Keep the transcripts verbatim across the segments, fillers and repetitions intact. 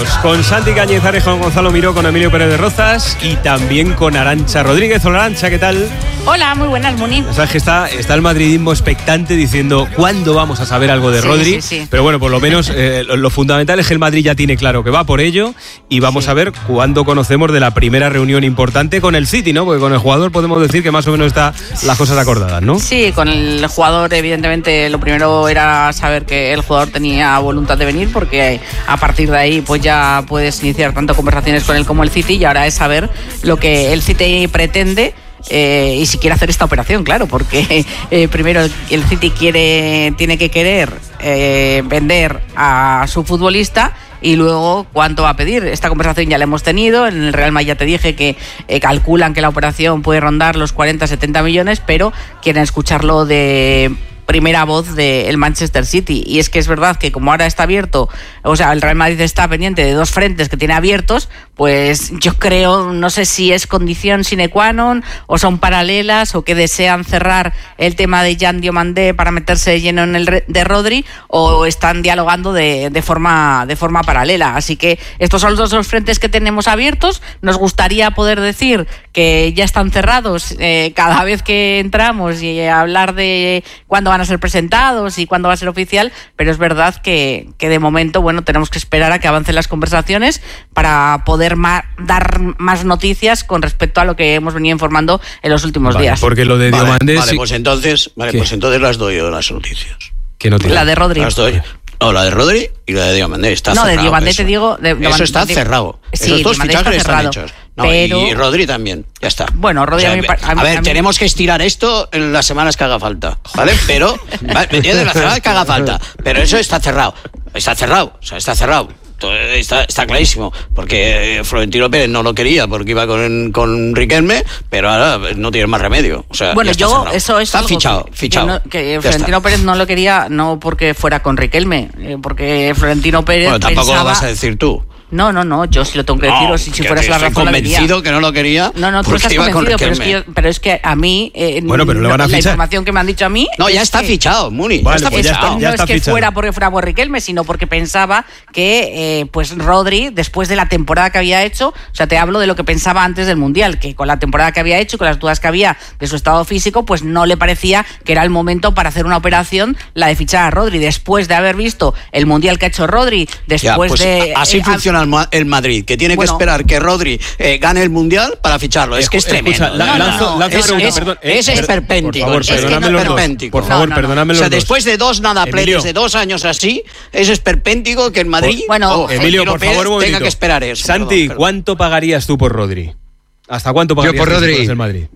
Volvemos con Santi Cañizares, con Gonzalo Miró, con Emilio Pérez de Rozas y también con Arantxa Rodríguez. Hola, Arantxa, ¿qué tal? Hola, muy buenas, Muni. Sabes que está, está el madridismo expectante diciendo ¿cuándo vamos a saber algo de sí, Rodri? Sí, sí. Pero bueno, por lo menos eh, lo, lo fundamental es que el Madrid ya tiene claro que va por ello y vamos sí. a ver cuándo conocemos de la primera reunión importante con el City, ¿no? Porque con el jugador podemos decir que más o menos está las cosas acordadas, ¿no? Sí, con el jugador evidentemente lo primero era saber que el jugador tenía voluntad de venir, porque a partir de ahí pues ya puedes iniciar tanto conversaciones con él como el City, y ahora es saber lo que el City pretende. Eh, y si quiere hacer esta operación, claro, porque eh, primero el, el City quiere, tiene que querer eh, vender a su futbolista y luego cuánto va a pedir. Esta conversación ya la hemos tenido, en el Real Madrid ya te dije que eh, calculan que la operación puede rondar los cuarenta a setenta millones, pero quieren escucharlo de primera voz del Manchester City. Y es que es verdad que como ahora está abierto, o sea, el Real Madrid está pendiente de dos frentes que tiene abiertos, pues yo creo, no sé si es condición sine qua non o son paralelas, o que desean cerrar el tema de Jan Diomandé para meterse de lleno en el de Rodri, o están dialogando de, de forma de forma paralela. Así que estos son los dos frentes que tenemos abiertos. Nos gustaría poder decir que ya están cerrados eh, cada vez que entramos y hablar de cuándo van a ser presentados y cuándo va a ser oficial, pero es verdad que, que de momento, bueno, tenemos que esperar a que avancen las conversaciones para poder ma- dar más noticias con respecto a lo que hemos venido informando en los últimos vale, días. Porque lo de vale, Diomandé... Vale, sí. pues entonces, vale, pues entonces las doy yo las noticias. ¿Qué noticias? La de Rodri. Las doy. No, la de Rodri y la de Diomandé. Está no, cerrado. de Diomandé eso. te digo... De, eso está de, cerrado. Sí, Esos dos Diomandé fichajes está están cerrado, hechos. No, pero... Y Rodri también, ya está. Bueno, Rodri o sea, a, mí, a, a mí, ver, a mí... tenemos que estirar esto en las semanas que haga falta, ¿vale? Pero, ¿vale? ¿Me entiendes? Las semanas que haga falta. Pero eso está cerrado. Está cerrado, o sea, está cerrado. Está, está clarísimo, porque Florentino Pérez no lo quería porque iba con, con Riquelme, pero ahora no tiene más remedio. O sea, bueno, yo cerrado. eso es está algo fichado, que, fichado. Que, no, que Florentino Pérez no lo quería, no porque fuera con Riquelme, eh, porque Florentino Pérez bueno, tampoco pensaba... lo vas a decir tú. No, no, no, yo sí lo tengo que decir, no, o si, si fueras la razón convencido que no lo quería. No, no, tú estás convencido, pero es, que yo, pero es que a mí, eh, bueno, pero le van a la fichar. información que me han dicho a mí... No, ya es está que, fichado, Muni, vale, ya está pues fichado. ya está, ya no está es que fichado. fuera porque fuera por Riquelme, sino porque pensaba que, eh, pues Rodri, después de la temporada que había hecho, o sea, te hablo de lo que pensaba antes del Mundial, que con la temporada que había hecho, con las dudas que había de su estado físico, pues no le parecía que era el momento para hacer una operación, la de fichar a Rodri, después de haber visto el Mundial que ha hecho Rodri, después ya, pues de... Así eh, funciona a, el Madrid, que tiene bueno, que esperar que Rodri eh, gane el Mundial para ficharlo. Es que es tremendo. Escucha, la, no, lanzo, no, lanzo es, pregunta, es, perdón. es Eh, esperpéntico. Por favor, es perdóname que los no, dos. esperpéntico. Por favor, no, no, perdóname O los sea, dos. después de dos nadapletes de dos años así, es esperpéntico que en Madrid bueno, oh, Emilio, por Pérez favor, un tenga momentito. que esperar eso. Santi, perdón, perdón. ¿cuánto pagarías tú por Rodri? ¿Hasta cuánto pagarías Yo por tú Rodri. si fueras el Madrid?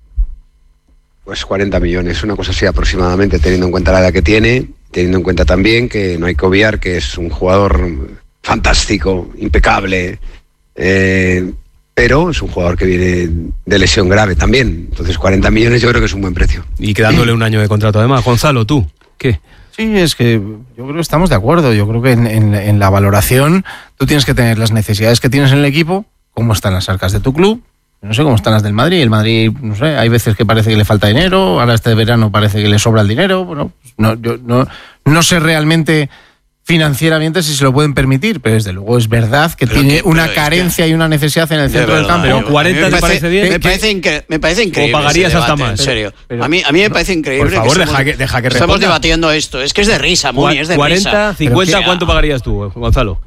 Pues cuarenta millones, una cosa así aproximadamente, teniendo en cuenta la edad que tiene, teniendo en cuenta también que no hay que obviar que es un jugador fantástico, impecable, eh, pero es un jugador que viene de lesión grave también. Entonces cuarenta millones yo creo que es un buen precio. Y quedándole un año de contrato además. Gonzalo, ¿tú? ¿Qué? Sí, es que yo creo que estamos de acuerdo. Yo creo que en, en, en la valoración tú tienes que tener las necesidades que tienes en el equipo, cómo están las arcas de tu club, no sé cómo están las del Madrid. El Madrid, no sé, hay veces que parece que le falta dinero, ahora este verano parece que le sobra el dinero. Bueno, no, yo no, no sé realmente financieramente si se lo pueden permitir, pero desde luego es verdad que Pero tiene que- una pero es carencia que- y una necesidad en el De centro del verdad, campo. Pero yo- cuarenta a mí me te parece bien. Me ¿Qué- parece, incre- me parece increíble. pagarías ese hasta debate, más? En serio. Pero- a, mí, a mí me parece increíble. Por favor, que deja estamos- que, deja que Estamos responda. debatiendo esto. Es que es de risa, Muni, es de cuarenta, risa. cincuenta, Pero que- ¿cuánto pagarías tú, Gonzalo?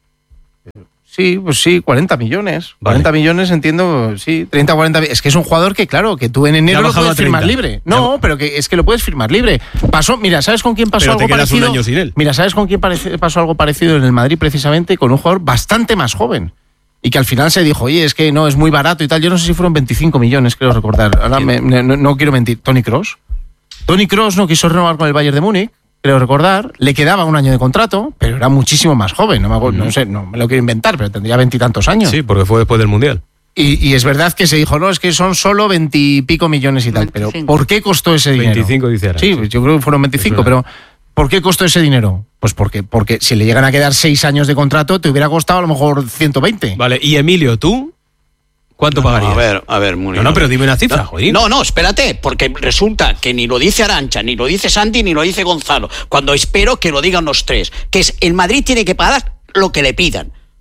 Sí, pues sí, cuarenta millones. Vale. cuarenta millones entiendo, sí, treinta, cuarenta. Es que es un jugador que, claro, que tú en Ya enero ha lo bajado puedes a firmar treinta. libre. No, pero que es que lo puedes firmar libre. Pasó, mira, ¿sabes con quién pasó Pero te algo quedas un parecido? año sin él. Mira, ¿sabes con quién parece- pasó algo parecido en el Madrid precisamente? Con un jugador bastante más joven. Y que al final se dijo, oye, es que no, es muy barato y tal. Yo no sé si fueron veinticinco millones, creo recordar. Ahora me- me- no, no quiero mentir. Toni Kroos. Toni Kroos no quiso renovar con el Bayern de Múnich, creo recordar. Le quedaba un año de contrato, pero era muchísimo más joven. No me, acuerdo, no sé, no me lo quiero inventar, pero tendría veintitantos años. Sí, porque fue después del Mundial. Y, y es verdad que se dijo, no, es que son solo veintipico millones y tal. Pero veinticinco. ¿por qué costó ese dinero? veinticinco dice ahora. Sí, yo creo que fueron veinticinco, Es pero ¿por qué costó ese dinero? Pues porque, porque si le llegan a quedar seis años de contrato, te hubiera costado a lo mejor ciento veinte. Vale, y Emilio, ¿tú? ¿Cuánto No, pagarías? a ver, a ver, Muni. No, no, pero dime una cifra, no, joder. No, no, espérate, porque resulta que ni lo dice Arantxa, ni lo dice Santi, ni lo dice Gonzalo. Cuando espero que lo digan los tres, que es el Madrid tiene que pagar lo que le pidan.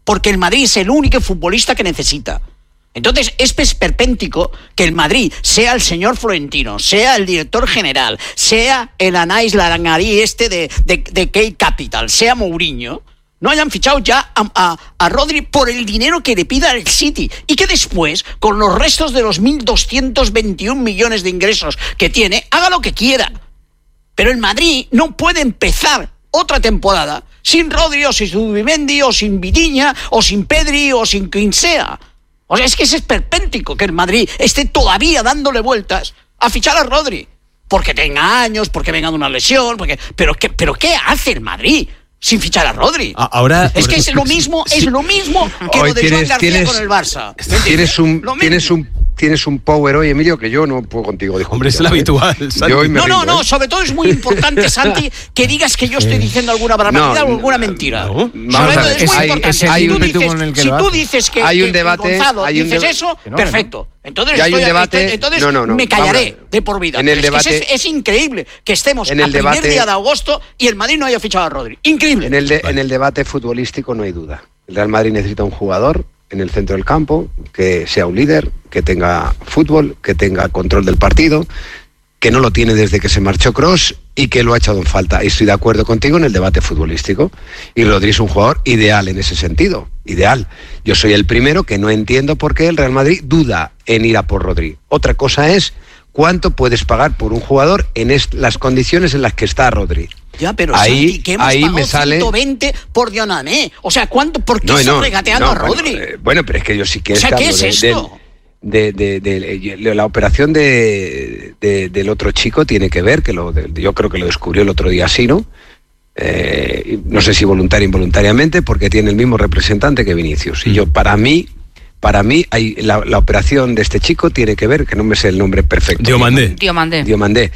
porque el Madrid es el único futbolista que necesita. Entonces, es esperpéntico que el Madrid, sea el señor Florentino, sea el director general, sea el Anais Larangarí este de, de, de K-Capital, sea Mourinho, no hayan fichado ya a, a, a Rodri por el dinero que le pida el City, y que después, con los restos de los mil doscientos veintiún millones de ingresos que tiene, haga lo que quiera. Pero el Madrid no puede empezar otra temporada sin Rodri, o sin Zubimendi, o sin Vitinha, o sin Pedri, o sin quien sea. O sea, es que es esperpéntico que el Madrid esté todavía dándole vueltas a fichar a Rodri. Porque tenga años, porque venga de una lesión, porque... Pero, ¿qué, pero ¿qué hace el Madrid sin fichar a Rodri? Ahora, es que es lo mismo, es lo mismo que hoy lo de tienes, Joan García tienes, con el Barça. Tienes un, tienes un tienes un power hoy, Emilio, que yo no puedo contigo discutir. Hombre, es el ¿eh? habitual. Yo hoy me no, rindo, no, no, ¿eh? sobre todo es muy importante, Santi, que digas que yo estoy diciendo alguna barbaridad No, o alguna mentira. no. Sobre todo es muy Hay- importante. es el Si tú ímpetu dices, con el que si lo tú hace. dices que, Hay un que debate, Gonzalo hay un dices deba- eso, Que no, perfecto. Entonces, Y hay un estoy- debate- estoy- entonces no, no, no, me callaré vamos. de por vida. En el Pero es, que debate- es, es increíble que estemos En a el primer debate- día de agosto y el Madrid no haya fichado a Rodri. Increíble. En el, de- en el debate futbolístico no hay duda. El Real Madrid necesita un jugador en el centro del campo que sea un líder, que tenga fútbol, que tenga control del partido, que no lo tiene desde que se marchó Kroos y que lo ha echado en falta. Y estoy de acuerdo contigo en el debate futbolístico. Y Rodri es un jugador ideal en ese sentido. Ideal. Yo soy el primero que no entiendo por qué el Real Madrid duda en ir a por Rodri. Otra cosa es cuánto puedes pagar por un jugador en est- las condiciones en las que está Rodri. Ya, pero Ahí- Santi, que hemos ahí pagado me sale- ciento veinte por Dionane. O sea, ¿cuánto? ¿Por qué No, estás no, regateando no, a bueno, Rodri? eh, Bueno, pero es que yo sí que O sea, es que ¿qué hablo es de- esto? De, de, de, de- de- la operación de, de- del otro chico tiene que ver, que lo, de- yo creo que lo descubrió el otro día Sino, eh, no sé si voluntaria o involuntariamente, porque tiene el mismo representante que Vinicius. Y yo, para mí, para mí, hay, la, la operación de este chico tiene que ver, que no me sé el nombre perfecto. Diomandé. Diomandé. Diomandé.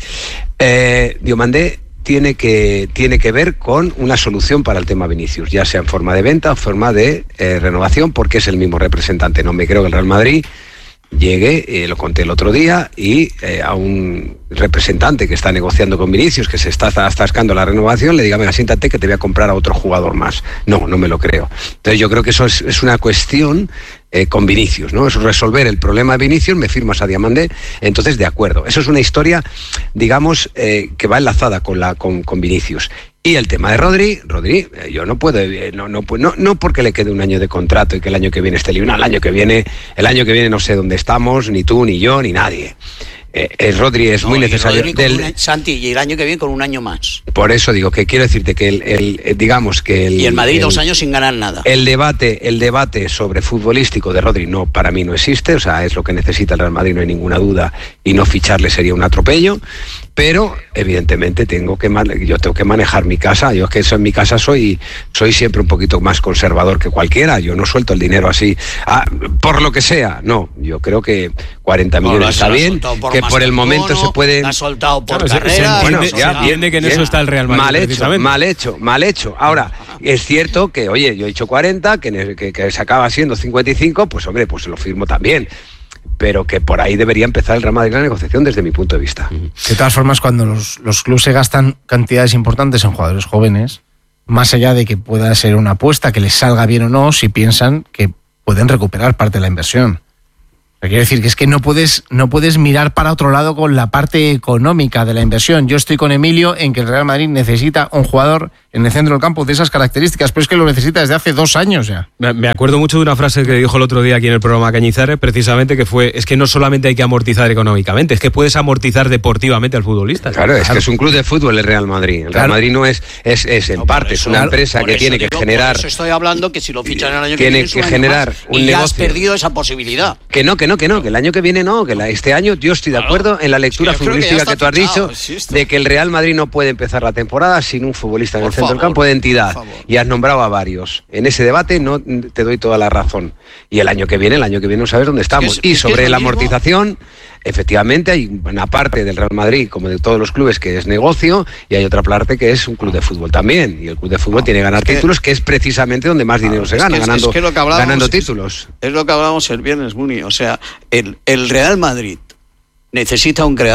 Eh, Diomandé tiene que, tiene que ver con una solución para el tema Vinicius, ya sea en forma de venta o forma de eh, renovación, porque es el mismo representante. No me creo que el Real Madrid llegue, eh, lo conté el otro día, y eh, a un representante que está negociando con Vinicius, que se está atascando la renovación, le diga, venga, siéntate que te voy a comprar a otro jugador más. No, no me lo creo. Entonces yo creo que eso es, es una cuestión eh, con Vinicius, ¿no? Es resolver el problema de Vinicius, me firmas a Diamandé, entonces de acuerdo. Eso es una historia, digamos, eh, que va enlazada con, la, con, con Vinicius. Y el tema de Rodri, Rodri, eh, yo no puedo, eh, no, no, no, no porque le quede un año de contrato y que el año que viene esté libre, no, el año que viene, el año que viene no sé dónde estamos, ni tú, ni yo, ni nadie. Eh, eh, Rodri es No, muy y necesario. Rodri con Del- un año- Santi, y el año que viene con un año más. por eso digo que quiero decirte que el, el, eh, digamos que el Y el Madrid el- dos años sin ganar nada. El debate, el debate sobre futbolístico de Rodri no, para mí no existe, o sea, es lo que necesita el Real Madrid, no hay ninguna duda, y no ficharle sería un atropello, pero evidentemente tengo que man- yo tengo que manejar mi casa. Yo es que eso en mi casa soy soy siempre un poquito más conservador que cualquiera. Yo no suelto el dinero así ah, por lo que sea. No, yo creo que cuarenta No, millones lo has- está lo has bien, soltado por que por el Masterbono, momento se puede. lo has soltado por Claro, se- se carrera. entiende- no, se o sea, entiende que en bien. eso está el Real Madrid, Mal hecho, precisamente. mal hecho, mal hecho. Ahora, es cierto que, oye, yo he dicho cuarenta, que, ne- que, que se acaba siendo cincuenta y cinco, pues hombre, pues lo firmo también. Pero que por ahí debería empezar el Real Madrid la negociación desde mi punto de vista. De todas formas, cuando los, los clubes se gastan cantidades importantes en jugadores jóvenes, más allá de que pueda ser una apuesta, que les salga bien o no, si piensan que pueden recuperar parte de la inversión. O sea, quiero decir que es que no puedes, no puedes mirar para otro lado con la parte económica de la inversión. Yo estoy con Emilio en que el Real Madrid necesita un jugador en el centro del campo de esas características, pero es que lo necesita desde hace dos años ya. Me me acuerdo mucho de una frase que dijo el otro día aquí en el programa Cañizares, precisamente, que fue, es que no solamente hay que amortizar económicamente, es que puedes amortizar deportivamente al futbolista. Claro, es que es un club de fútbol el Real Madrid. El Real Claro. Madrid no es, es, es en No, por parte, es eso- una claro, empresa por que eso tiene que digo, generar. Por eso estoy hablando que si lo fichan el año que Tiene viene es que un año generar más, un y ya has negocio. perdido esa posibilidad. Que no, que no, que no, que el año que viene no, que la, este año yo estoy de Claro. acuerdo en la lectura Es que yo creo que ya futbolística que, está tú has fichado, dicho, sí, esto. de que el Real Madrid no puede empezar la temporada sin un futbolista en Por el centro del favor, campo de entidad. por favor. Y has nombrado a varios. En ese debate no te doy toda la razón. Y el año que viene, el año que viene no sabes dónde estamos. Es- y es que sobre es lo la mismo. amortización, efectivamente hay una parte del Real Madrid, como de todos los clubes, que es negocio, y hay otra parte que es un club de fútbol también. Y el club de fútbol No, tiene que ganar es que- títulos, que es precisamente donde más dinero se Es gana, que- es ganando, que lo que hablábamos ganando es- títulos. Es lo que hablábamos el viernes, Muni. O sea, el, el Real Madrid necesita un creador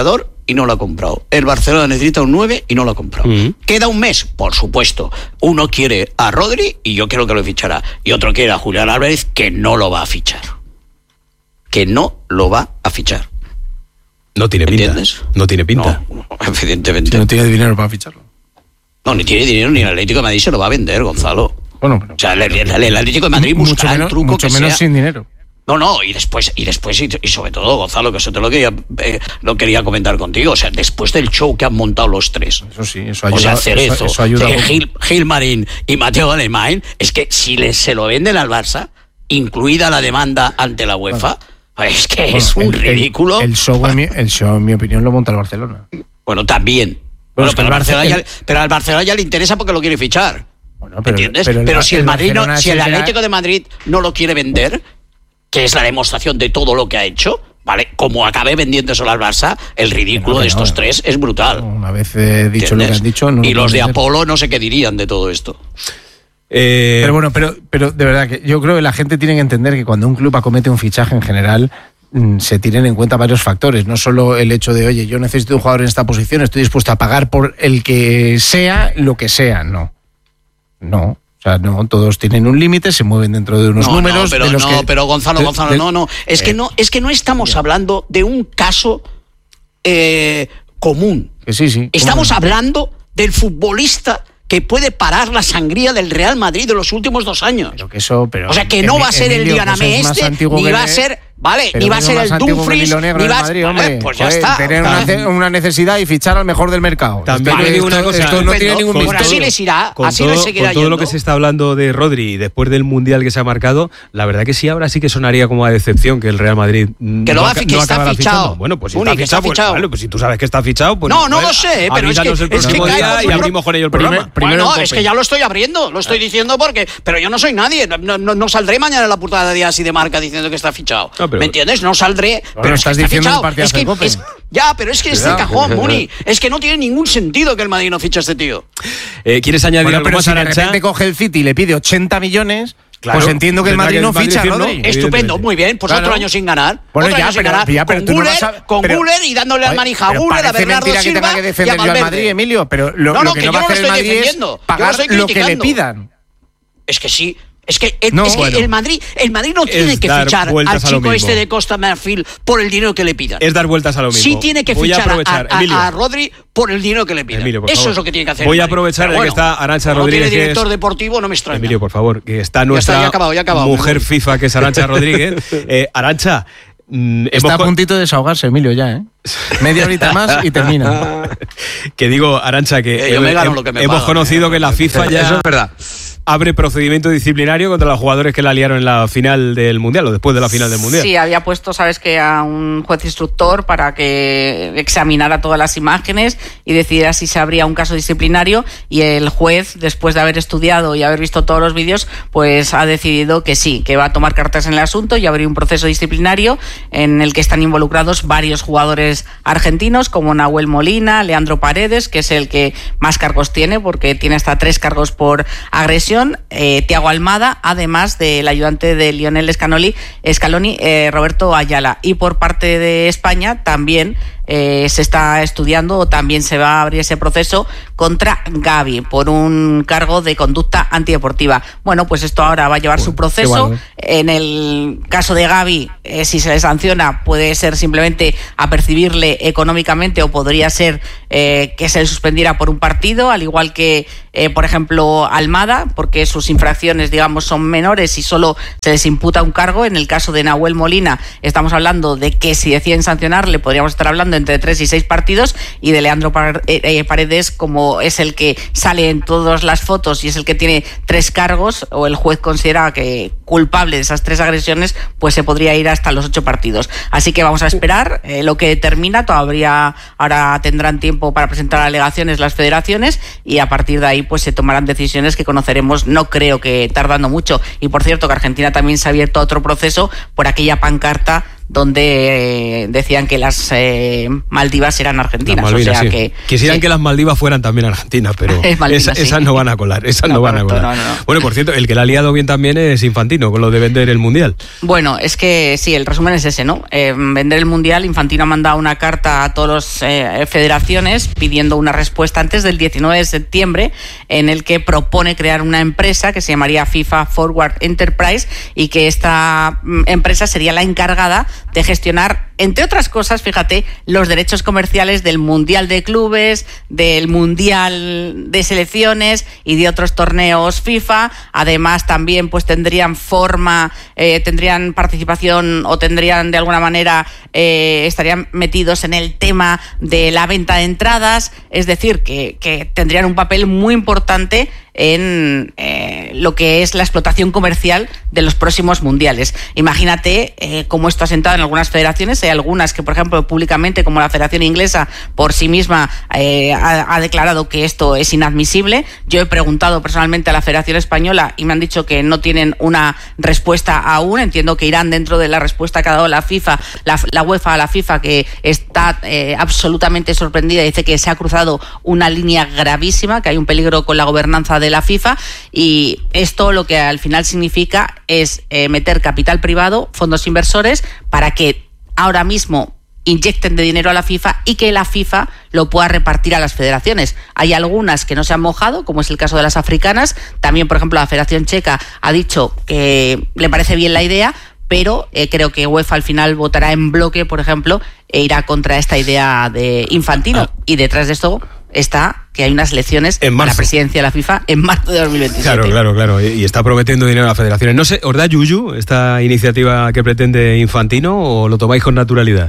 y no lo ha comprado. El Barcelona necesita un nueve y no lo ha comprado. Uh-huh. ¿Queda un mes? Por supuesto. Uno quiere a Rodri y yo creo que lo fichará. Y otro quiere a Julián Álvarez, que no lo va a fichar. Que no lo va a fichar. No tiene pinta. ¿Entiendes? No tiene pinta. No, evidentemente. Si no tiene dinero para ficharlo. No, ni tiene dinero ni el Atlético de Madrid se lo va a vender, Gonzalo. Bueno, pero... O sea, el, el, el Atlético de Madrid buscará menos, el truco mucho que menos sea. sin dinero. No, no, y después, y después, y, y sobre todo, Gonzalo, que eso te lo quería, eh, lo quería comentar contigo, o sea, después del show que han montado los tres. Eso sí, eso ayuda. O sea, Cerezo, eso, eso ayuda eh, Gil, Gil Marín y Mateo Alemán, es que si les, se lo venden al Barça, incluida la demanda ante la UEFA, bueno, es que bueno, es un el, ridículo. El, el, show, en mi, el show, en mi opinión, lo monta el Barcelona. Bueno, también. Bueno, bueno, pero, al Barcelona ya, pero al Barcelona ya le interesa porque lo quiere fichar. Bueno, pero, ¿entiendes? Pero, pero el, si el Madrid no, si el Atlético de Madrid no lo quiere vender, que es la demostración de todo lo que ha hecho, ¿vale? Como acabe vendiéndoselo al Barça, el ridículo no, de estos no, tres es brutal. Una vez eh, dicho ¿entiendes? Lo que has dicho... No y los de Apolo no sé qué dirían de todo esto. Eh... Pero bueno, pero, pero de verdad que yo creo que la gente tiene que entender que cuando un club acomete un fichaje en general se tienen en cuenta varios factores, no solo el hecho de, oye, yo necesito un jugador en esta posición, estoy dispuesto a pagar por el que sea, lo que sea, no. No. O sea, no, todos tienen un límite, se mueven dentro de unos no, números. No, pero, de los no, que, pero Gonzalo, de, Gonzalo, de, no, no. Es eh, que no, es que no estamos yeah. hablando de un caso eh, común. Que sí, sí. Estamos bueno. hablando del futbolista que puede parar la sangría del Real Madrid de los últimos dos años. Pero que eso, pero o sea, que no va a ser el Dianamé pues este, ni va a ser, vale, ni va a ser el Dumfries, ni va a ser, vale, pues ya está. Tener una, una necesidad y fichar al mejor del mercado. También vale, digo una cosa, esto no tiene ningún misterio. Así les irá, con así todo, les seguirá con todo yendo. Lo que se está hablando de Rodri después del Mundial que se ha marcado, la verdad que sí, ahora sí que sonaría como a decepción que el Real Madrid que no, lo va a fichar, no está fichado. Fichando. Bueno, pues si Uni, está, fichado, está fichado, pues, vale, pues si tú sabes que está fichado, pues no, no lo sé, pero es que el próximo día y abrimos con ello el programa. Bueno, es que ya lo estoy abriendo, lo estoy diciendo porque, pero yo no soy nadie, no saldré mañana en la portada de Días y de Marca diciendo que está fichado. ¿Me entiendes? No saldré. Bueno, pero estás es que diciendo el es que, es, ya, pero es que es de cajón, Muni. Es que no tiene ningún sentido que el Madrid no fiche a este tío. Eh, ¿Quieres añadir bueno, algo pero más, si Arantxa? de repente coge el City y le pide ochenta millones, claro, pues entiendo que el Madrid no ficha, ¿no? ¿no? Estupendo, muy bien. Pues claro. Otro año sin ganar. Bueno, otro ya, año sin pero, ganar. Ya, pero con Güler, no a... con Güler y dándole al manija a Güler, a Bernardo Silva que tenga que defender yo al Madrid, Emilio, pero lo, no, no, lo que, que no yo va a hacer no lo el estoy Madrid defendiendo. es pagar lo que le pidan. Es que sí. Es que, el, no, es que bueno, el Madrid el Madrid no tiene que fichar al chico este de Costa Marfil por el dinero que le pidan. Es dar vueltas a lo mismo. Sí tiene que Voy fichar a, a, a, a Rodri por el dinero que le pidan. Emilio, Eso favor. es lo que tiene que hacer. Voy a aprovechar de bueno, que está Arantxa Rodríguez. No tiene director es... deportivo, no me extraña. Emilio, por favor, que está nuestra ya está, ya acabado, ya acabado, mujer FIFA, que es Arantxa Rodríguez. eh, Arantxa, Mm, está a puntito de desahogarse, Emilio, ya, ¿eh? Media horita más y termina. Que digo, Arantxa, que, eh, yo me gano lo que me hemos pagan, conocido eh. que la FIFA ya... Eso es verdad. Abre procedimiento disciplinario contra los jugadores que la liaron en la final del Mundial o después de la final del Mundial. Sí, había puesto, sabes, que a un juez instructor para que examinara todas las imágenes y decidiera si se abría un caso disciplinario, y el juez, después de haber estudiado y haber visto todos los vídeos, pues ha decidido que sí, que va a tomar cartas en el asunto y abrir un proceso disciplinario en el que están involucrados varios jugadores argentinos como Nahuel Molina, Leandro Paredes, que es el que más cargos tiene porque tiene hasta tres cargos por agresión, Eh, Thiago Almada, además del ayudante de Lionel Scaloni, Scaloni eh, Roberto Ayala. Y por parte de España también eh, se está estudiando, o también se va a abrir ese proceso contra Gavi por un cargo de conducta antideportiva. Bueno, pues esto ahora va a llevar bueno, su proceso. Bueno. En el caso de Gavi, eh, si se le sanciona, puede ser simplemente apercibirle económicamente, o podría ser eh, que se le suspendiera por un partido, al igual que, eh, por ejemplo, Almada, porque sus infracciones, digamos, son menores y solo se les imputa un cargo. En el caso de Nahuel Molina, estamos hablando de que si deciden sancionarle, podríamos estar hablando entre tres y seis partidos, y de Leandro Paredes, como es el que sale en todas las fotos y es el que tiene tres cargos, o el juez considera que culpable de esas tres agresiones, pues se podría ir hasta los ocho partidos. Así que vamos a esperar eh, lo que determina. Todavía ahora tendrán tiempo para presentar alegaciones las federaciones, y a partir de ahí pues se tomarán decisiones que conoceremos, no creo que tardando mucho. Y por cierto, que Argentina también se ha abierto a otro proceso por aquella pancarta donde eh, decían que las eh, Maldivas eran argentinas. Malvinas, o sea sí. que Quisieran sí. que las Maldivas fueran también argentinas, pero Malvinas, esa, sí. esas no van a colar, esas no, No, van correcto, a colar. no, no, no. Bueno, por cierto, el que la ha liado bien también es Infantino, con lo de vender el Mundial. Bueno, es que sí, el resumen es ese, ¿no? Eh, vender el Mundial, Infantino ha mandado una carta a todas las eh, federaciones pidiendo una respuesta antes del diecinueve de septiembre, en el que propone crear una empresa que se llamaría FIFA Forward Enterprise y que esta mm, empresa sería la encargada de gestionar, entre otras cosas, fíjate, los derechos comerciales del Mundial de Clubes, del Mundial de Selecciones y de otros torneos FIFA. Además, también pues tendrían forma, eh, tendrían participación o tendrían de alguna manera, eh, estarían metidos en el tema de la venta de entradas. Es decir, que, que tendrían un papel muy importante en eh, lo que es la explotación comercial de los próximos mundiales. Imagínate eh, cómo esto ha sentado en algunas federaciones. Hay algunas que, por ejemplo, públicamente, como la Federación Inglesa, por sí misma eh, ha, ha declarado que esto es inadmisible. Yo he preguntado personalmente a la Federación Española y me han dicho que no tienen una respuesta aún. Entiendo que irán dentro de la respuesta que ha dado la FIFA, la, la UEFA a la FIFA, que está eh, absolutamente sorprendida y dice que se ha cruzado una línea gravísima, que hay un peligro con la gobernanza de de la FIFA, y esto lo que al final significa es eh, meter capital privado, fondos inversores, para que ahora mismo inyecten de dinero a la FIFA y que la FIFA lo pueda repartir a las federaciones. Hay algunas que no se han mojado, como es el caso de las africanas. También, por ejemplo, la Federación Checa ha dicho que le parece bien la idea, pero eh, creo que UEFA al final votará en bloque, por ejemplo, e irá contra esta idea de Infantino. Ah. Y detrás de esto está que hay unas elecciones a la presidencia de la FIFA en marzo de dos mil veintisiete. Claro, claro, claro. Y está prometiendo dinero a las federaciones. No sé, ¿os da yuyu esta iniciativa que pretende Infantino o lo tomáis con naturalidad?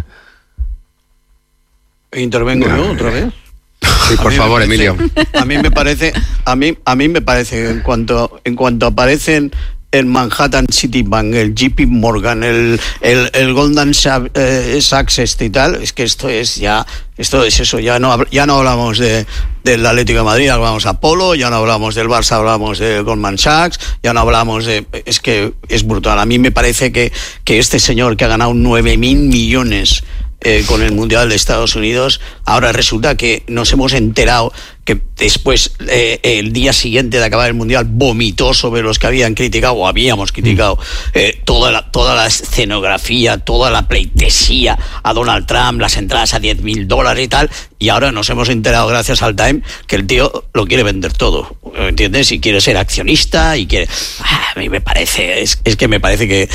¿Intervengo no. yo otra vez? Sí, por favor, parece, Emilio. A mí me parece, a mí, a mí me parece que en cuanto, en cuanto aparecen el Manhattan Citibank, el J P Morgan, el, el, el Goldman Sachs este y tal, es que esto es ya, esto es eso, ya no, ya no hablamos de, del Atlético de Madrid, hablamos Apolo, ya no hablamos del Barça, hablamos de Goldman Sachs, ya no hablamos de, es que es brutal. A mí me parece que, que este señor que ha ganado nueve mil millones Eh, con el Mundial de Estados Unidos, ahora resulta que nos hemos enterado que después, eh, el día siguiente de acabar el Mundial, vomitó sobre los que habían criticado, o habíamos criticado, eh, toda, la, toda la escenografía, toda la pleitesía a Donald Trump, las entradas a diez mil dólares y tal, y ahora nos hemos enterado, gracias al Time, que el tío lo quiere vender todo, ¿entiendes? Y quiere ser accionista, y quiere... Ah, a mí me parece, es, es que me parece que...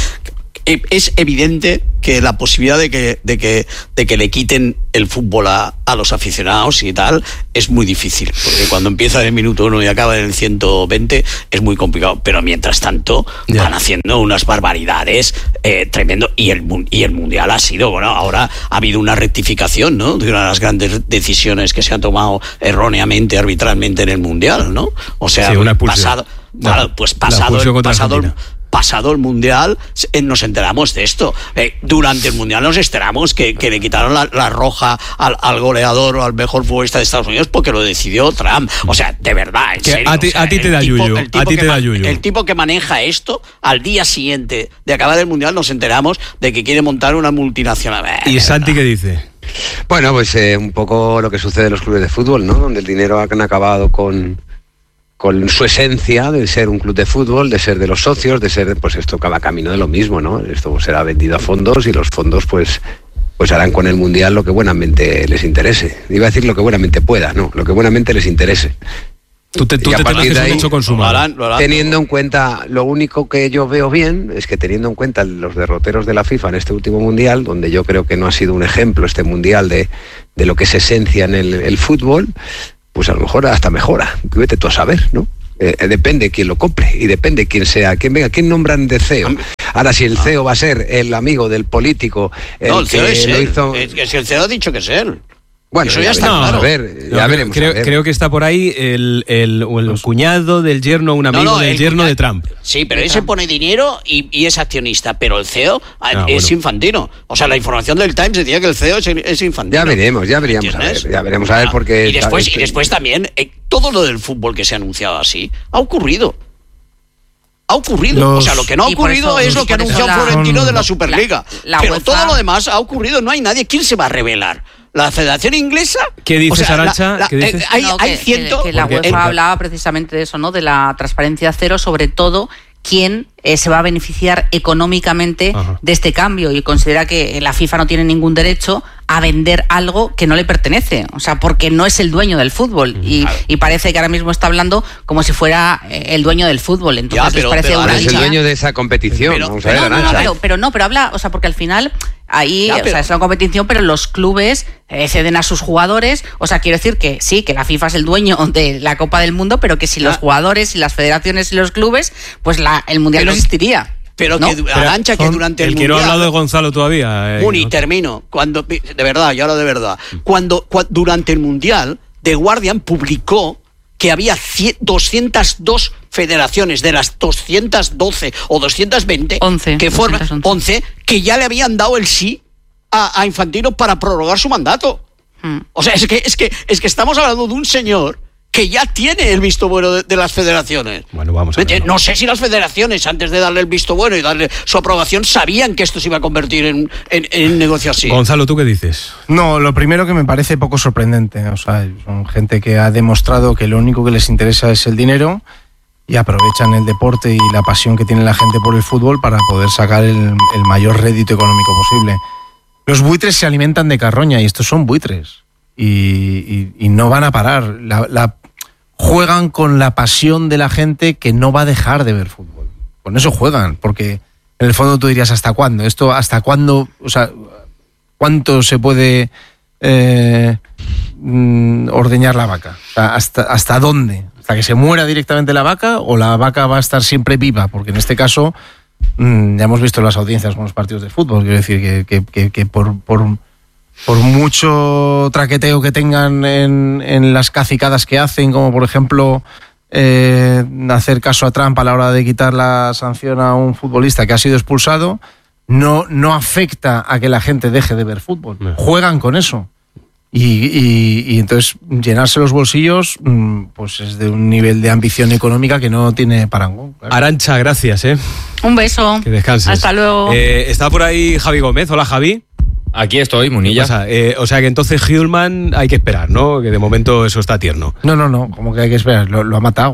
Es evidente que la posibilidad de que, de que, de que le quiten el fútbol a, a los aficionados y tal es muy difícil, porque cuando empieza en el minuto uno y acaba en el ciento veinte es muy complicado, pero mientras tanto yeah. van haciendo unas barbaridades eh, tremendo, y el, y el Mundial ha sido, bueno, ahora ha habido una rectificación, ¿no?, de una de las grandes decisiones que se han tomado erróneamente, arbitralmente en el Mundial, ¿no? O sea, sí, una pasado, la, claro, pues pasado, el, pasado el, pasado el Mundial nos enteramos de esto. Eh, durante el Mundial nos enteramos que, que le quitaron la, la roja al, al goleador o al mejor futbolista de Estados Unidos porque lo decidió Trump. O sea, de verdad, en serio. A ti, o sea, a ti te da yuyu. A ti te da yuyu. El tipo que maneja esto, al día siguiente de acabar el Mundial nos enteramos de que quiere montar una multinacional. ¿Y Santi qué dice? Bueno, pues eh, un poco lo que sucede en los clubes de fútbol, ¿no? Donde el dinero han acabado con... con su esencia de ser un club de fútbol, de ser de los socios, de ser, pues esto cada camino de lo mismo, ¿no? Esto será vendido a fondos y los fondos pues pues harán con el Mundial lo que buenamente les interese. Iba a decir lo que buenamente pueda, no, lo que buenamente les interese. Tú te, tú te tendrás que ser mucho consumado. Teniendo en cuenta, lo único que yo veo bien es que teniendo en cuenta los derroteros de la FIFA en este último Mundial, donde yo creo que no ha sido un ejemplo este Mundial de, de lo que es esencia en el, el fútbol, pues a lo mejor hasta mejora, vete tú a saber, ¿no? Eh, depende quién lo compre y depende quién sea, quién venga, quién nombran de C E O. Ahora, si el C E O va a ser el amigo del político, el no, el que C E O es lo él. hizo... Es que si el C E O ha dicho que es él. Bueno, eso ya está no, claro. A ver, ya no, veremos, creo, a ver. creo que está por ahí el, el, el pues, cuñado del yerno, un amigo no, no, del yerno cuñado, de Trump. Sí, pero ese pone dinero y, y es accionista, pero el C E O ah, es bueno. Infantino. O sea, la información del Times decía que el C E O es, es Infantino. Ya veremos, ya veríamos a ver, ya veremos a ver ah, porque... Y después, y después también, eh, todo lo del fútbol que se ha anunciado así, ha ocurrido. ha ocurrido. Los... O sea, lo que no ha ocurrido es lo que ha anunciado la... Florentino de la Superliga. La, la Pero UEFA... todo lo demás ha ocurrido, no hay nadie. ¿Quién se va a revelar? ¿La Federación Inglesa? ¿Qué dices, o sea, Arantxa? La, la, ¿Qué dices? Eh, hay, no, hay que, ciento... que, que la UEFA eh, hablaba precisamente de eso, ¿no? De la transparencia cero, sobre todo quién eh, se va a beneficiar económicamente Ajá. de este cambio, y considera que la FIFA no tiene ningún derecho a vender algo que no le pertenece, o sea, porque no es el dueño del fútbol, y, y parece que ahora mismo está hablando como si fuera el dueño del fútbol. Entonces ya, pero, les parece pero una es el dueño de esa competición. Pero, Vamos pero, a ver, no, no, pero, pero no, pero habla, o sea, porque al final ahí, ya, pero, o sea, es una competición, pero los clubes eh, ceden a sus jugadores. O sea, quiero decir que sí, que la FIFA es el dueño de la Copa del Mundo, pero que sin ya. los jugadores y las federaciones y los clubes, pues la, el Mundial pero, no existiría. Pero ¿no? que Arantxa, que durante el, el Mundial... que no ha hablado de Gonzalo todavía. Eh, Muni, no. termino. Cuando, de verdad, y ahora de verdad. Cuando, cuando durante el Mundial, The Guardian publicó que había doscientas dos federaciones de las doscientas doce o doscientas veinte once, que forman once que ya le habían dado el sí a, a Infantino para prorrogar su mandato. Hmm. O sea, es que es que es que estamos hablando de un señor que ya tiene el visto bueno de, de las federaciones. Bueno, vamos a ver. No sé si las federaciones, antes de darle el visto bueno y darle su aprobación, sabían que esto se iba a convertir en, en, en un negocio así. Gonzalo, ¿tú qué dices? No, lo primero que me parece poco sorprendente. O sea, son gente que ha demostrado que lo único que les interesa es el dinero y aprovechan el deporte y la pasión que tiene la gente por el fútbol para poder sacar el, el mayor rédito económico posible. Los buitres se alimentan de carroña y estos son buitres. Y, y, y no van a parar. La, la juegan con la pasión de la gente que no va a dejar de ver fútbol. Con eso juegan, porque en el fondo tú dirías, ¿hasta cuándo? Esto, ¿hasta cuándo? O sea, ¿cuánto se puede eh, ordeñar la vaca? O sea, ¿hasta, ¿hasta dónde? ¿Hasta que se muera directamente la vaca o la vaca va a estar siempre viva? Porque en este caso mmm, ya hemos visto las audiencias con los partidos de fútbol. Quiero decir que, que, que, que por... por Por mucho traqueteo que tengan en, en las cacicadas que hacen, como por ejemplo eh, hacer caso a Trump a la hora de quitar la sanción a un futbolista que ha sido expulsado, no, no afecta a que la gente deje de ver fútbol. No. Juegan con eso. Y, y, y entonces llenarse los bolsillos pues es de un nivel de ambición económica que no tiene parangón. Claro. Arantxa, gracias. ¿eh? Un beso. Que descanses. Hasta luego. Eh, está por ahí Javi Gómez. Hola, Javi. Aquí estoy, Munilla. Eh, o sea que entonces Hjulmand hay que esperar, ¿no? Que de momento eso está tierno. No, no, no, como que hay que esperar, lo, lo ha matado.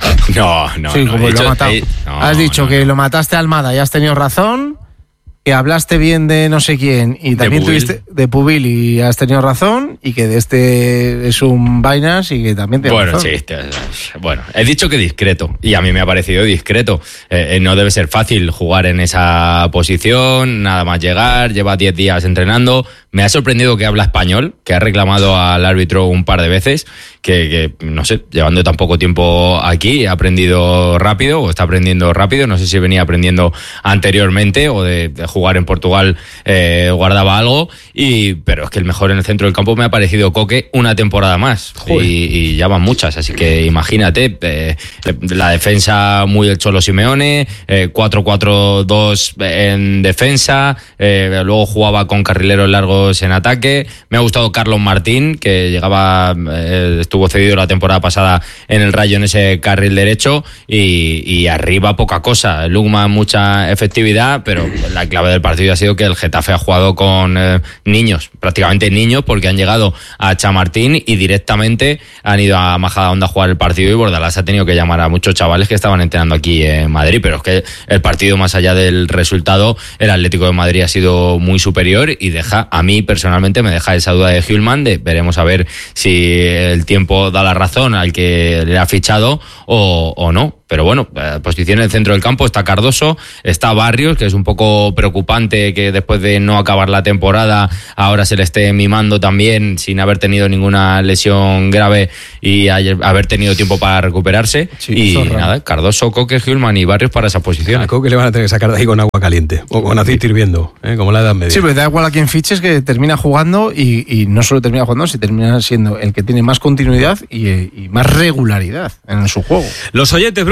No, no, sí, no. como Dicho, lo ha matado. eh, no, has dicho no, que no. lo mataste a Almada y has tenido razón, que hablaste bien de no sé quién y también Pubil. tuviste de Pubil y has tenido razón, y que de este es un vainas y que también te Bueno, razón. sí, te, bueno, he dicho que discreto y a mí me ha parecido discreto. Eh, no debe ser fácil jugar en esa posición, nada más llegar, lleva diez días entrenando. Me ha sorprendido que habla español, que ha reclamado al árbitro un par de veces, que, que no sé, llevando tan poco tiempo aquí, ha aprendido rápido o está aprendiendo rápido. No sé si venía aprendiendo anteriormente o de, de jugar en Portugal eh, guardaba algo. Y, pero es que el mejor en el centro del campo me ha parecido Coque una temporada más. Y, y ya van muchas, así que imagínate, eh, la defensa muy del Cholo Simeone, eh, cuatro cuatro dos en defensa, eh, luego jugaba con carrileros largos en ataque. Me ha gustado Carlos Martín, que llegaba, eh, estuvo cedido la temporada pasada en el Rayo en ese carril derecho, y, y arriba poca cosa. Lugman mucha efectividad, pero la clave del partido ha sido que el Getafe ha jugado con eh, niños, prácticamente niños, porque han llegado a Chamartín y directamente han ido a Majadahonda a jugar el partido, y Bordalás ha tenido que llamar a muchos chavales que estaban entrenando aquí en Madrid. Pero es que el partido, más allá del resultado, el Atlético de Madrid ha sido muy superior y deja, a mí personalmente me deja esa duda de Hjulmand, de veremos a ver si el tiempo da la razón al que le ha fichado o, o no. Pero bueno, eh, posición en el centro del campo está Cardoso, está Barrios, que es un poco preocupante que después de no acabar la temporada ahora se le esté mimando también sin haber tenido ninguna lesión grave y ayer, haber tenido tiempo para recuperarse. Sí, y zorra. Nada, Cardoso, Coque, Hjulmand y Barrios para esa posición. A Coque le van a tener que sacar de ahí con agua caliente o con aceite hirviendo, ¿eh? Como la Edad Media. Sí, pero da igual a quien fiches, que termina jugando y, y no solo termina jugando, sino termina siendo el que tiene más continuidad y, y más regularidad en su juego. Los oyentes, Bruno.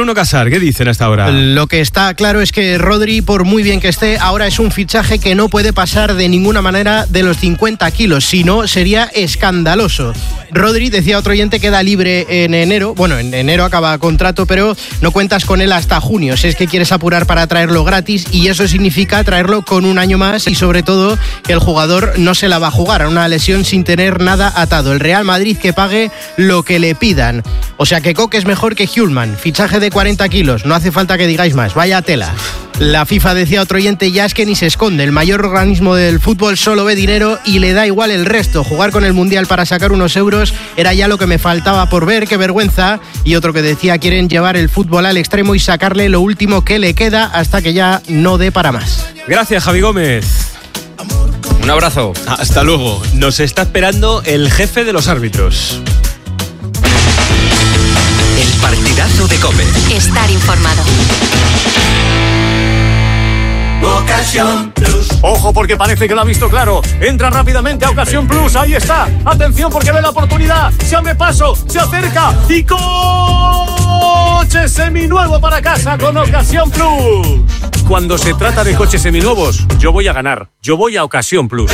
Bruno Casar, ¿qué dicen hasta ahora? Lo que está claro es que Rodri, por muy bien que esté, ahora es un fichaje que no puede pasar de ninguna manera de los cincuenta kilos, si no sería escandaloso. Rodri, decía otro oyente, queda libre en enero. Bueno, en enero acaba contrato, pero no cuentas con él hasta junio. Si es que quieres apurar para traerlo gratis, y eso significa traerlo con un año más, y sobre todo que el jugador no se la va a jugar a una lesión sin tener nada atado. El Real Madrid que pague lo que le pidan. O sea que Coque es mejor que Hjulman. Fichaje de cuarenta kilos. No hace falta que digáis más. Vaya tela. La FIFA, decía otro oyente, ya es que ni se esconde. El mayor organismo del fútbol solo ve dinero y le da igual el resto. Jugar con el Mundial para sacar unos euros era ya lo que me faltaba por ver, qué vergüenza. Y otro que decía, quieren llevar el fútbol al extremo y sacarle lo último que le queda hasta que ya no dé para más. Gracias, Javi Gómez. Un abrazo. Hasta luego. Nos está esperando el jefe de los árbitros. El partidazo de COPE. Estar informado. Ocasión Plus. Ojo, porque parece que lo ha visto claro. Entra rápidamente a Ocasión Plus. Ahí está. Atención, porque ve la oportunidad. Se abre paso, se acerca y coche seminuevo para casa con Ocasión Plus. Cuando se trata de coches seminuevos, yo voy a ganar. Yo voy a Ocasión Plus.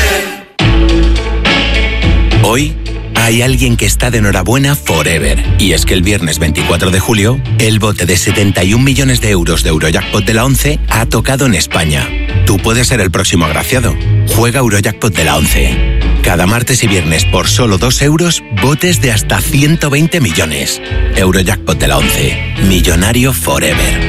Hoy hay alguien que está de enhorabuena forever. Y es que el viernes veinticuatro de julio, el bote de setenta y un millones de euros de Eurojackpot de la once ha tocado en España. Tú puedes ser el próximo agraciado. Juega Eurojackpot de la once. Cada martes y viernes por solo dos euros, botes de hasta ciento veinte millones. Eurojackpot de la once. Millonario forever.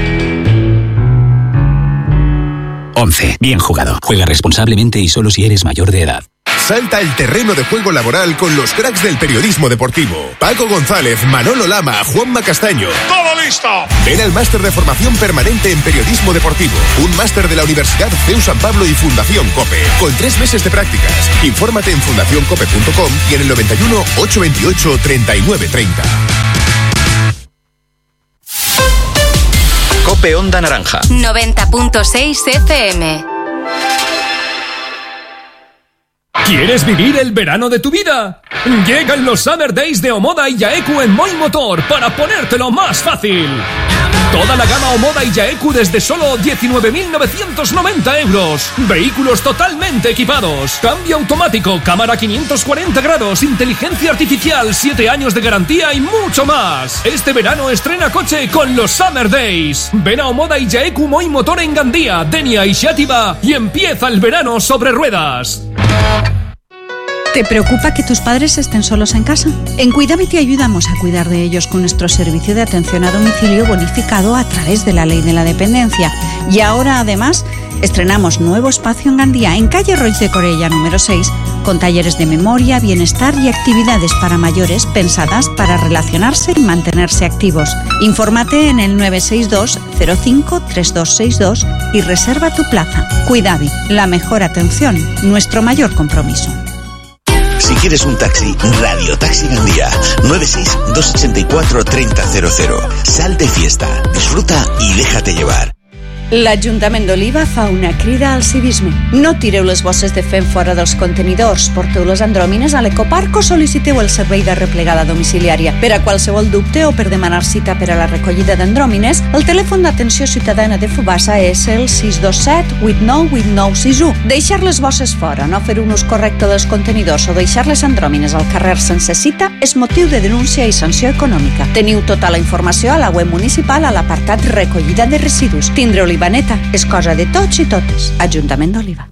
once. Bien jugado. Juega responsablemente y solo si eres mayor de edad. Salta el terreno de juego laboral con los cracks del periodismo deportivo. Paco González, Manolo Lama, Juanma Castaño. ¡Todo listo! Ven al máster de formación permanente en periodismo deportivo. Un máster de la Universidad C E U San Pablo y Fundación COPE. Con tres meses de prácticas. Infórmate en fundación cope punto com y en el noventa y uno, ochocientos veintiocho, treinta y nueve treinta. COPE Onda Naranja. noventa punto seis F M. ¿Quieres vivir el verano de tu vida? Llegan los Summer Days de Omoda y Yaeku en Moi Motor para ponértelo más fácil. Toda la gama Omoda y Yaeku desde solo diecinueve mil novecientos noventa euros. Vehículos totalmente equipados. Cambio automático, cámara quinientos cuarenta grados, inteligencia artificial, siete años de garantía y mucho más. Este verano estrena coche con los Summer Days. Ven a Omoda y Yaeku Moi Motor en Gandía, Denia y Xàtiva y empieza el verano sobre ruedas. ¿Te preocupa que tus padres estén solos en casa? En Cuidame te ayudamos a cuidar de ellos con nuestro servicio de atención a domicilio bonificado a través de la Ley de la Dependencia. Y ahora, además, estrenamos nuevo espacio en Gandía, en calle Roig de Corella número seis, con talleres de memoria, bienestar y actividades para mayores pensadas para relacionarse y mantenerse activos. Infórmate en el nueve seis dos, cero cinco, tres dos seis dos y reserva tu plaza. Cuidame, la mejor atención, nuestro mayor compromiso. Si quieres un taxi, Radio Taxi Gandía. nueve seis dos ocho cuatro, tres cero cero cero. Sal de fiesta, disfruta i déjate llevar. L'Ajuntament d'Oliva fa una crida al civisme. No tireu les bosses de fem fora dels contenidors, porteu les andròmines a l'ecoparc o sol·liciteu el servei de replegada domiciliària. Per a qualsevol dubte o per demanar cita per a la recollida d'andròmines, el telèfon d'atenció ciutadana de Fubassa és el sis dos set, vuit nou vuit nou sis u. Deixar les bosses fora, no fer un ús correcte dels contenidors o deixar les andròmines al carrer sense cita és motiu de denúncia i sanció econòmica. Teniu tota la informació a la web municipal a l'apartat recollida de residus. Tindre Olivaneta és cosa de tots i totes. Ajuntament d'Oliva.